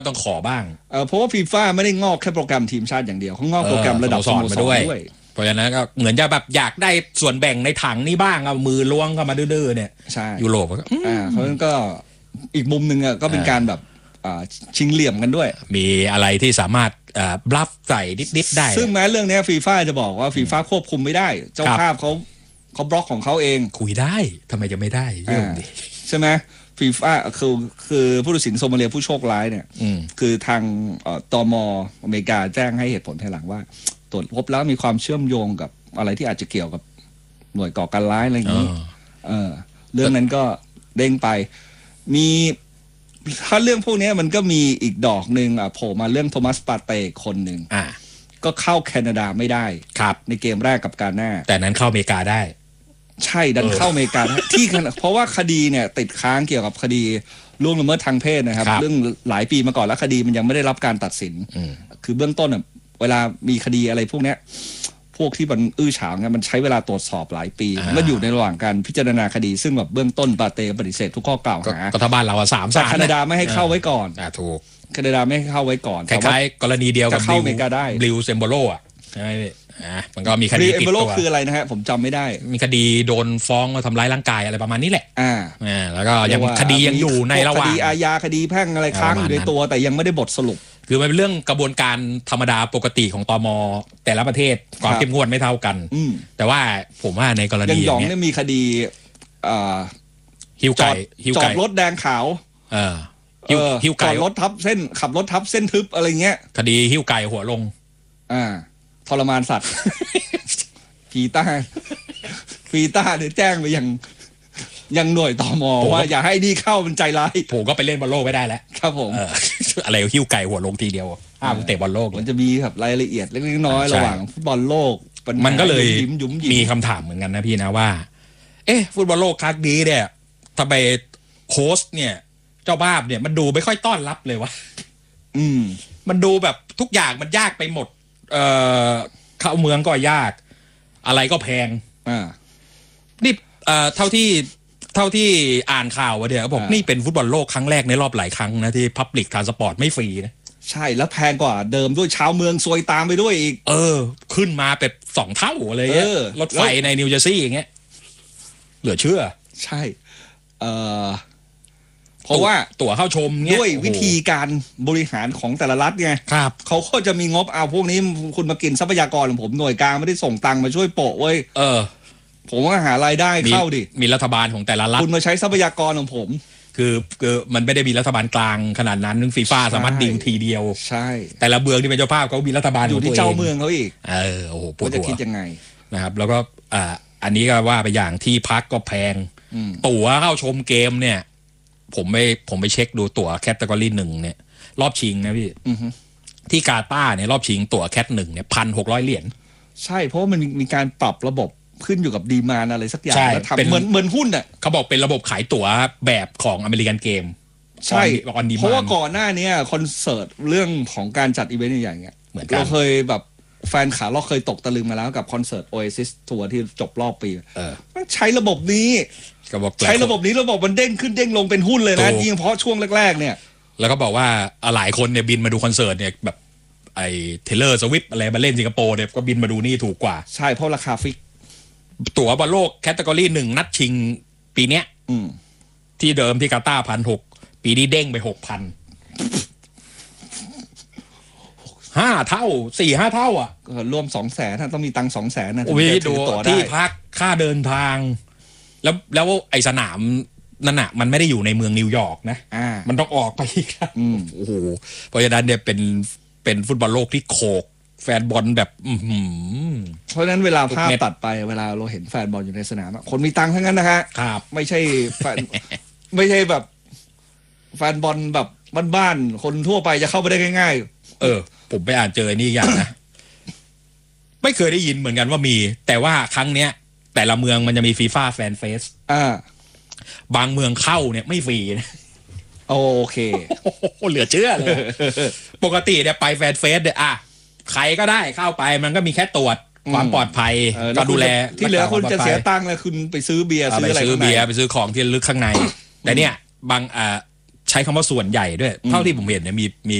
ต้องขอบ้างเพราะว่าฟีฟ่าไม่ได้งอกแค่โปรแกรมทีมชาติอย่างเดียวเขางอกโปรแกรมระดับสโมสรด้วยเพราะฉะนั้นก็เหมือนจะแบบอยากได้ส่วนแบ่งในถังนี้บ้างเอามือล้วงเข้ามาดื้อๆเนี่ยใช่ยุโรปก็เขาก็อีกมุมหนึ่งก็เป็นการแบบชิงเหลี่ยมกันด้วยมีอะไรที่สามารถบลัฟใส่นิดๆได้ซึ่งแม้เรื่องนี้ฟีฟ่าจะบอกว่าฟีฟ่าควบคุมไม่ได้เจ้าภาพเขาบล็อกของเขาเองคุยได้ทำไมจะไม่ได้ใช่ไหมฟีฟ่าคือผู้ตัดสินโซมาเลียผู้โชคร้ายเนี่ยคือทางตม.อเมริกาแจ้งให้เหตุผลภายหลังว่าตรวจพบแล้วมีความเชื่อมโยงกับอะไรที่อาจจะเกี่ยวกับหน่วยก่อการร้ายอะไรอย่างนี้เรื่องนั้นก็เด้งไปมีถ้าเรื่องพวกนี้มันก็มีอีกดอกหนึ่งโผล่มาเรื่องโทมัสปาเต้คนหนึ่งก็เข้าแคนาดาไม่ได้ครับในเกมแรกกับกาน่าแต่นั้นเข้าอเมริกาได้ใช่ดันเข้าอเมริกาที่เพราะว่าคดีเนี่ยติดค้างเกี่ยวกับคดีล่วงละเมิดทางเพศนะครับเรื่องหลายปีมาก่อนแล้วคดีมันยังไม่ได้รับการตัดสินคือเบื้องต้นเวลามีคดีอะไรพวกเนี้ยพวกที่มันอื้อฉาวเนี่ยมันใช้เวลาตรวจสอบหลายปีมันอยู่ในระหว่างการพิจารณาคดีซึ่งแบบเบื้องต้นปาเต้ปฏิเสธทุกข้อกล่าวหาก็ถ้าบ้านเรา3 ศาลแคนาดาไม่ให้เข้าไว้ก่อนถูกแคนาดาไม่ให้เข้าไว้ก่อนคล้ายๆกรณีเดียวกับเข้าอเมริกาได้บลิวเซมโบโลใช่ไหมมันก็มีคดีติดตัวคืออะไรนะฮะผมจำไม่ได้มีคดีโดนฟ้องทำร้ายร่างกายอะไรประมาณนี้แหละแล้วก็ยังคดียังอยู่ในระหว่างคดีอาญาคดีแพ่งอะไรค้างอยู่ในตัวแต่ยังไม่ได้บทสรุปคือมันเป็นเรื่องกระบวนการธรรมดาปกติของตม.แต่ละประเทศความเข้มงวดไม่เท่ากันแต่ว่าผมว่าในกรณีอย่างหยองเนี่ยมีคดีหิวไก่จอดรถแดงขาวหิวไก่รถทับเส้นขับรถทับเส้นทึบอะไรเงี้ยคดีหิวไก่หัวลงทรมานสัตว์ฟีต้าเนี่ยแจ้งไปยังหน่วยตม.ว่าอย่าให้ดีเข้ามันใจร้ายผมก็ไปเล่นบอลโลกไม่ได้แล้วครับผมอะไรหิ้วไก่หัวลงทีเดียวห้ามเตะบอลโลกมันจะมีแบบรายละเอียดเล็กๆน้อยๆระหว่างฟุตบอลโลกมันก็เลยมีคำถามเหมือนกันนะพี่นะว่าฟุตบอลโลกครั้งนี้เนี่ยทำไมโค้ชเนี่ยเจ้าภาพเนี่ยมันดูไม่ค่อยต้อนรับเลยวะมันดูแบบทุกอย่างมันยากไปหมดเข้าเมืองก็ยากอะไรก็แพงนี่เท่าที่อ่านข่าวว่าเดี๋ยวบอกนี่เป็นฟุตบอลโลกครั้งแรกในรอบหลายครั้งนะที่ Public Transport ไม่ฟรีนะใช่แล้วแพงกว่าเดิมด้วยชาวเมืองซวยตามไปด้วยอีกขึ้นมาเป็น2 เท่าเลยรถไฟในนิวเจอร์ซีย์อย่างเงี้ยเหลือเชื่อใช่เพราะว่าตั๋วเข้าชมเนี่ยด้วยวิธีการบริหารของแต่ละรัฐไงเขาก็จะมีงบเอาพวกนี้คุณมากินทรัพยากรของผมหน่วยกลางไม่ได้ส่งตังค์มาช่วยโปะเว้ยผมว่าหารายได้เข้าดิมีรัฐบาลของแต่ละรัฐคุณมาใช้ทรัพยากรของผมคือมันไม่ได้มีรัฐบาลกลางขนาดนั้นฟีฟ่าสามารถดีลทีเดียวใช่แต่ละเมืองที่เป็นเจ้าภาพเขามีรัฐบาลอยู่ที่เจ้าเมืองเขาอีกโอ้โหปวดหัวจะคิดยังไงนะครับแล้วก็อันนี้ก็ว่าไปอย่างที่พักก็แพงตั๋วเข้าชมเกมเนี่ยผมไปเช็คดูตั๋วแคตตากรี1เนี่ยรอบชิงนะพี่ที่กาตาร์เนี่ยรอบชิงตั๋วแคต1เนี่ย$1,600 ใช่เพราะมันมีการปรับระบบขึ้นอยู่กับดีมานด์อะไรสักอย่างแล้วทำเหมือนหุ้นอ่ะเขาบอกเป็นระบบขายตั๋วแบบของอเมริกันเกมใช่เพราะว่าก่อนหน้านี้คอนเสิร์ตเรื่องของการจัดอีเวนต์อย่างเงี้ยเราเคยแบบแฟนขาเราเคยตกตะลึงมาแล้วกับคอนเสิร์ต Oasis ทัวร์ที่จบรอบปีมันใช้ระบบนี้ใช้ระบบนี้ระบบมันเด้งขึ้นเด้งลงเป็นหุ้นเลยนะยิ่งเพราะช่วงแรกๆเนี่ยแล้วก็บอกว่าหลายคนเนี่ยบินมาดูคอนเสิร์ตเนี่ยแบบไอ้เทเลอร์สวิฟอะไรมาเล่นสิงคโปร์เนี่ยก็บินมาดูนี่ถูกกว่าใช่เพราะราคาฟิกตั๋วบอลโลกแคตตากรี1นัดชิงปีเนี้ยที่เดิมที่กาตาร์1,600ปีนี้เด้งไป 6,000 5 เท่า 4-5 เท่าอ่ะรวม 200,000ต้องมีตังค์ 200,000นะถึงจะถือตั๋วได้ที่พักค่าเดินทางแล้วไอ้สนามนั่นน่ะมันไม่ได้อยู่ในเมืองนิวยอร์กนะมันต้องออกไปอีกโอ้โหเพราะฉะนั้นเนี่ยเป็นฟุตบอลโลกที่โขกแฟนบอลแบบเพราะฉะนั้นเวลาภาพตัดไปเวลาเราเห็นแฟนบอลอยู่ในสนามคนมีตังค์ทั้งนั้นนะฮะไม่ใช่แบบแฟนบอลแบบบ้านๆคนทั่วไปจะเข้าไปได้ง่ายๆผมไปอ่านเจอนี่อย่างนะไม่เคยได้ยินเหมือนกันว่ามีแต่ว่าครั้งเนี้ยแต่ละเมืองมันจะมีฟีฟ่าแฟนเฟสบางเมืองเข้าเนี่ยไม่ฟรีนะโอเคเหลือเชื่อเลยปกติเนี่ยไปแฟนเฟสเนี่ยใครก็ได้เข้าไปมันก็มีแค่ตรวจความปลอดภัยก็ดูแลที่เหลือคุณจะเสียตังค์แล้วคุณไปซื้อเบียร์ซื้ออะไรไปซื้อเบียร์ไปซื้อของที่ลึกข้างในแต่เนี่ยบางใช้คำว่าส่วนใหญ่ด้วยเท่าที่ผมเห็นเนี่ยมี